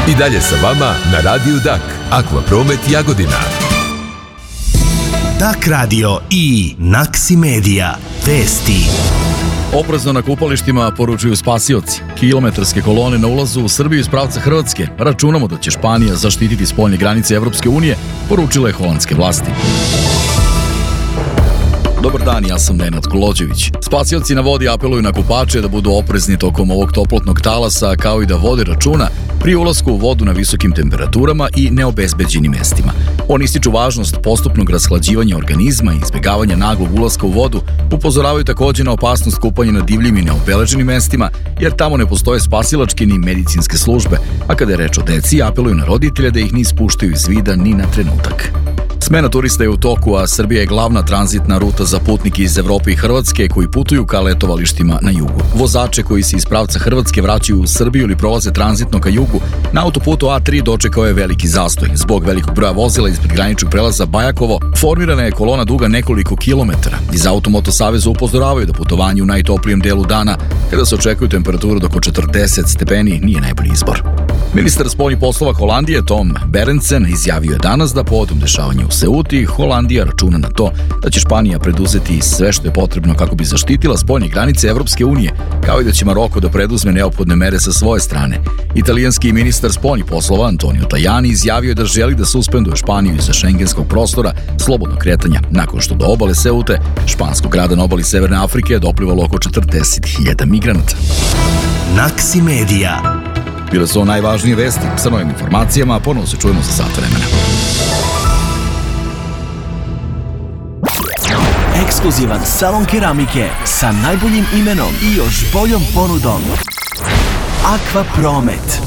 I dalje sa vama na Radiju Dak, Akvapromet Jagodina. Dak radio i Naksi Media. Vesti. Oprezno na kupalištima poručuju spasioci. Kilometarske kolone na ulazu u Srbiju iz pravca Hrvatske. Računamo da će Španija zaštititi spoljne granice Evropske unije, poručile holandske vlasti. Dobar dan, ja sam Nenad Kolođević. Spasioci na vodi apeluju na kupače da budu oprezni tokom ovog toplotnog talasa, kao i da vode računa pri ulasku u vodu na visokim temperaturama i neobezbeđenim mestima. Oni ističu važnost postupnog rashlađivanja organizma i izbjegavanja naglog ulaska u vodu, upozoravaju također na opasnost kupanja na divljim i neobeleženim mestima, jer tamo ne postoje spasilačke ni medicinske službe, a kada je reč o deci, apeluju na roditelje da ih ne ispuštaju iz vida ni na trenutak. Smena turista je u toku, a Srbija je glavna tranzitna ruta za putnike iz Evrope i Hrvatske koji putuju ka letovalištima na jugu. Vozače koji se iz pravca Hrvatske vraćaju u Srbiju ili prolaze tranzitno ka jugu, na autoputu A3 dočekao je veliki zastoj. Zbog velikog broja vozila ispred graničnog prelaza Bajakovo formirana je kolona duga nekoliko kilometara. Iz Automoto saveza upozoravaju da putovanje u najtoplijem delu dana, kada se očekuju temperaturu od oko 40 stepeni, nije najbolji izbor. Ministar spoljnih poslova Holandije Tom Berendsen izjavio je danas da povodom dešavanja u Seuti Holandija računa na to da će Španija preduzeti sve što je potrebno kako bi zaštitila spoljne granice Evropske unije, kao i da će Maroko da preduzme neophodne mere sa svoje strane. Italijanski ministar spoljnih poslova Antonio Tajani izjavio je da želi da suspenduje Španiju iz šengenskog prostora slobodnog kretanja, nakon što do obale Seute, španskog grada na obali Severne Afrike, je doplivalo oko 40.000 migranata. Naksi Media. Bile su najvažnije vesti. Sa novim informacijama ponovo se čujemo za sat vremena. Ekskluzivan salon keramike sa najboljim imenom i još boljom ponudom. Akvapromet.